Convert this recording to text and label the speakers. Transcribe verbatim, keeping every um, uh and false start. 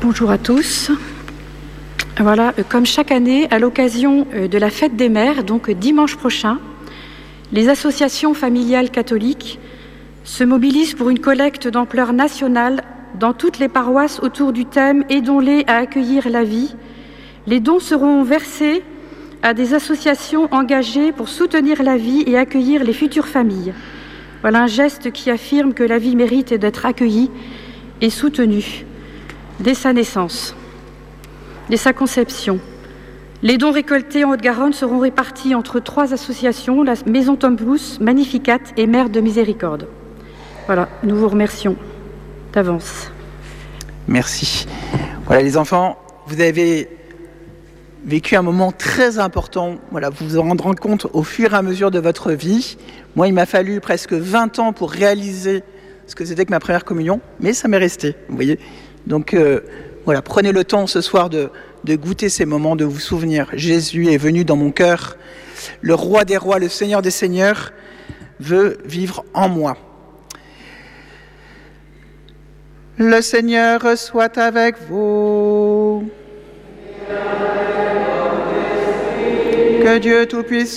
Speaker 1: Bonjour à tous. Voilà, comme chaque année, à l'occasion de la fête des mères, donc dimanche prochain, les associations familiales catholiques se mobilisent pour une collecte d'ampleur nationale dans toutes les paroisses autour du thème « Aidons-les à accueillir la vie ». Les dons seront versés à des associations engagées pour soutenir la vie et accueillir les futures familles. Voilà un geste qui affirme que la vie mérite d'être accueillie et soutenue dès sa naissance, dès sa conception. Les dons récoltés en Haute-Garonne seront répartis entre trois associations, la Maison Tom Pouce, Magnificat et Mère de Miséricorde. Voilà, nous vous remercions d'avance.
Speaker 2: Merci. Voilà les enfants, vous avez vécu un moment très important. Voilà, vous vous en rendrez compte au fur et à mesure de votre vie. Moi, il m'a fallu presque vingt ans pour réaliser ce que c'était que ma première communion, mais ça m'est resté, vous voyez. Donc euh, voilà, prenez le temps ce soir de, de goûter ces moments, de vous souvenir. Jésus est venu dans mon cœur. Le roi des rois, le Seigneur des seigneurs veut vivre en moi. Le Seigneur soit avec vous. Que Dieu Tout-Puissant